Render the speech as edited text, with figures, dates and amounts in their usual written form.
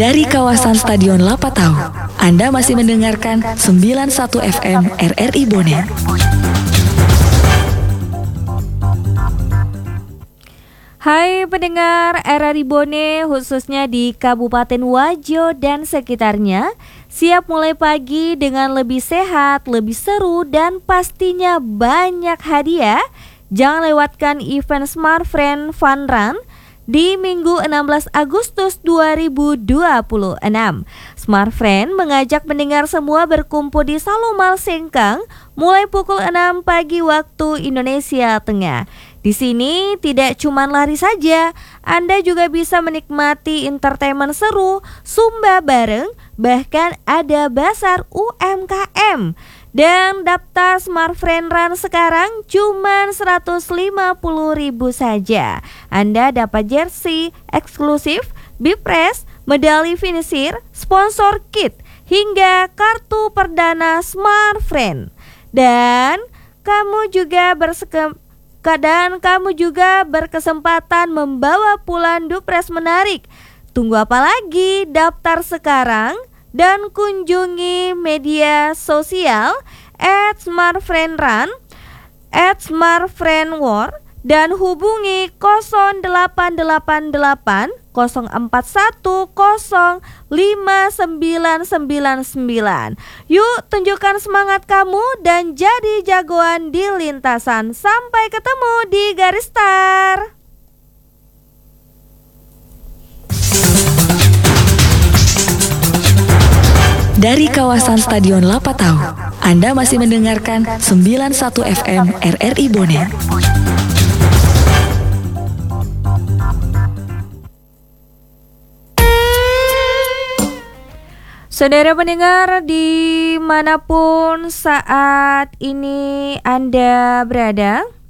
Dari kawasan Stadion Lapatau, Anda masih mendengarkan 91 FM RRI Bonet. Hai pendengar RRI Bonet, khususnya di Kabupaten Wajo dan sekitarnya, siap mulai pagi dengan lebih sehat, lebih seru, dan pastinya banyak hadiah. Jangan lewatkan event Smart Friend Fun Run di Minggu 16 Agustus 2026. Smart Friend mengajak pendengar semua berkumpul di Salomal Sengkang mulai pukul 6 pagi waktu Indonesia Tengah. Di sini tidak cuma lari saja, Anda juga bisa menikmati entertainment seru, zumba bareng, bahkan ada basar UMKM. Dan daftar Smart Friend Run sekarang cuma 150.000 saja. Anda dapat jersey eksklusif, bipres, medali finisher, sponsor kit, hingga kartu perdana Smart Friend. Dan kamu juga berkesempatan membawa pulang dupres menarik. Tunggu apa lagi? Daftar sekarang dan kunjungi media sosial @smartfriendrun, @smartfriendwar, dan hubungi 0888 041 05999. Yuk tunjukkan semangat kamu dan jadi jagoan di lintasan. Sampai ketemu di garis start. Dari kawasan Stadion Lapatau, Anda masih mendengarkan 91 FM RRI Bonet. Saudara pendengar, dimanapun saat ini Anda berada,